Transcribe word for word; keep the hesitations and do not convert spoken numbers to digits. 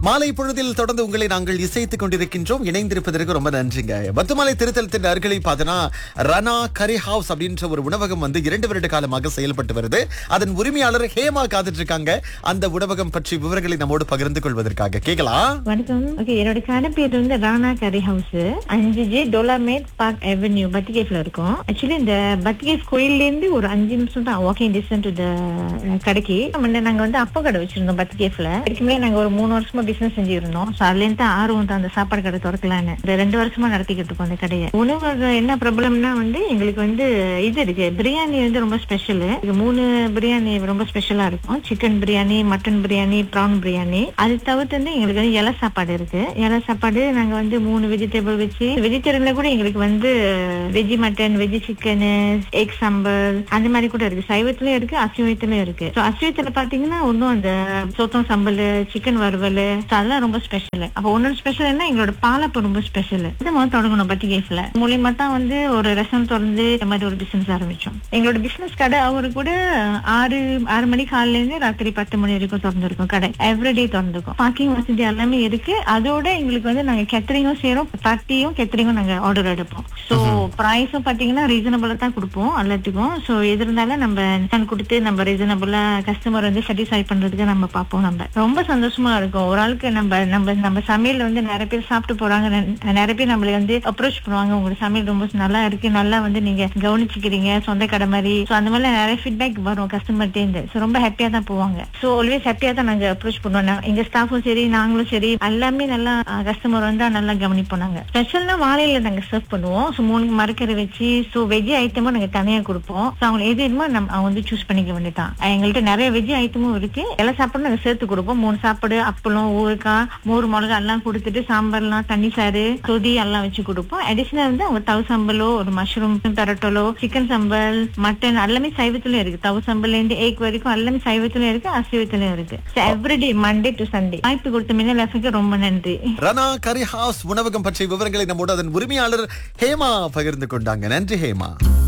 மாலை பொழுதில் தொடர்ந்து உங்களை நாங்கள் இசைத்துக் கொண்டிருக்கின்றோம். இணைந்திருப்பதற்கு ரொம்ப நன்றிங்க. பத்துமலை திருத்தலத்தின் அருகிலை பார்த்தனா ரனா கரி ஹவுஸ் அப்படின்ற ஒரு உணவகம் வந்து இரண்டு வருட காலமாக செயல்பட்டு வருது. அதன் உரிமையாளர் ஹேமா காத்துட்டு இருக்காங்க. அந்த உணவகம் பற்றி விவரங்களை நம்மோடு பகிர்ந்து கொள்வதற்காக கேட்கலாம். வணக்கம். ஓகே, என்னோட கடை பேர் வந்து ராணா கரி ஹவுஸ், அஞ்சு ஜே டோலாமேட் பார்க் அவென்யூ பத்திகேஃப்ல இருக்கும். ஆக்சுவலி இந்த பத்திகேஃப் கோயில்ல இருந்து ஒரு அஞ்சு நிமிஷம் தான் வாக்கிங் டிஸ்டன்ஸ் டு த கடைக்கு. முன்ன நாங்க வந்து அப்ப கடை வச்சிருந்தோம் பத்திகேஃப்ல. இதுக்கு முன்னாடி நாங்க ஒரு மூணு வருஷமா பிசினஸ் செஞ்சிருந்தோம். ஸோ அதுல இருந்து ஆர்வம் தான் அந்த சாப்பாடு கடை திறக்கலான்னு இந்த ரெண்டு வருஷமா நடத்திக்கிட்டு இருக்கோம் அந்த கடையை. உணவு என்ன ப்ராப்ளம்னா வந்து எங்களுக்கு வந்து இது இருக்கு, பிரியாணி வந்து ரொம்ப ஸ்பெஷல். மூணு பிரியாணி ரொம்ப ஸ்பெஷலா இருக்கும். Chicken biryani, mutton biryani, PRAN biryani. அது தவிர்த்து வந்து எங்களுக்கு வந்து இலை சாப்பாடு இருக்கு. இலை சாப்பாடு நாங்க வந்து மூணு வெஜிடபிள் வச்சு, வெஜிடேரியன்ல கூட எங்களுக்கு வந்து veggie mutton, veggie chicken, egg சம்பல் அந்த மாதிரி கூட இருக்கு. சைவத்திலயும் இருக்கு, அசைவத்திலயும் இருக்கு. ஸோ அசைவத்துல பாத்தீங்கன்னா ஒன்னும் அந்த சோத்தம் சம்பல், சிக்கன் வறுவல் அதெல்லாம் ரொம்ப ஸ்பெஷல். அப்ப ஒன்னொரு ஸ்பெஷல் என்ன, எங்களோட பாலப்பம் ரொம்ப ஸ்பெஷல். இது முதல் தொடங்கணும் பத்திகேஃப்ல. மூலியமா தான் வந்து ஒரு ரெஸ்டாரண்ட் திறந்து இந்த மாதிரி ஒரு பிசினஸ் ஆரம்பிச்சோம். எங்களோட பிசினஸ் கடை அவரு கூட ஆறு ஆறு மணி காலையில இருந்து ராத்திரி பத்து மணி வரைக்கும் திறந்திருக்கும் கடை. எவ்ரிடே திறந்திருக்கும். பார்க்கிங் வசதி எல்லாமே இருக்கு. அதோட எங்களுக்கு வந்து நாங்க கேட்டரிங்கும் செய்யறோம், பார்ட்டியும் கேட்டரிங்கும் நாங்க ஆர்டர் எடுப்போம். சோ பிரைஸும் பாத்தீங்கன்னா ரீசனபிளா தான் கொடுப்போம் எல்லாத்துக்கும். சோ எது இருந்தாலும் நம்ம கொடுத்து நம்ம ரீசனபிளா கஸ்டமர் வந்து சாட்டிஸ்ஃபை பண்றதுக்கு நம்ம பார்ப்போம். நம்ம ரொம்ப சந்தோஷமா இருக்கும். ஒரு ஆளுக்கு நம்ம நம்ம நம்ம சமையல் வந்து நிறைய பேர் சாப்பிட்டு போறாங்க. நிறைய பேர் நம்மள வந்து அப்ரோச் பண்ணுவாங்க, உங்களோட சமையல் ரொம்ப நல்லா இருக்கு, நல்லா வந்து நீங்க கவனிச்சுக்கிறீங்க, சொந்த கடை மாதிரி. சோ அந்த மாதிரி நிறைய ஃபீட்பேக் வரும் கஸ்டமர் தேர்ந்து. சோ ரொம்ப ஹாப்பியா தான் போவாங்க. சோ ஆல்வேஸ் ஹாப்பியா தான் நாங்க அப்ரோச் பண்ணுவோம். எங்க ஸ்டாஃபும் சரி, நாங்களும் சரி, எல்லாமே நல்லா கஸ்டமர் வந்து நல்லா கவனிப்போம். நாங்க ஸ்பெஷல்னா வாழையில நாங்க சர்வ் பண்ணுவோம். சோ மூணு மரக்கறி வச்சு, சோ வெஜ் ஐட்டமும் நாங்க தனியா கொடுப்போம். சோ அவங்க எது வேணுமோ நம்ம அவங்க வந்து சூஸ் பண்ணிக்க வேண்டியதான். எங்கள்கிட்ட நிறைய வெஜ் ஐட்டமும் இருக்கு. எல்லா சாப்பாடும் நாங்க சேர்த்து கொடுப்போம். மூணு சாப்பாடு, அப்பளம், ஊறுகாய், மோர் மிளகா எல்லாம் கொடுத்துட்டு சாம்பார்லாம், தண்ணி சாறு, சொதி எல்லாம் வச்சு கொடுப்போம். அடிஷனல் வந்து அவங்க தவு சம்பலோ, ஒரு மஷ்ரூம் பரோட்டலோ, சிக்கன் சம்பல், மட்டன் எல்லாமே சைவத்திலும் இருக்கு. தவு சம்பல் இருந்து ஏக் வரைக்கும் எல்லாமே சைவத்திலும் இருக்கு, அசைவத்திலும் இருக்கு. Everyday Monday to Sunday. வாய்ப்பு கொடுத்த மின்னல் ரொம்ப நன்றி. ரனா கரி ஹவுஸ் உணவகம் பற்றிய விவரங்களை நம்மோடு அதன் உரிமையாளர் ஹேமா பகிர்ந்து கொண்டாங்க. நன்றி ஹேமா.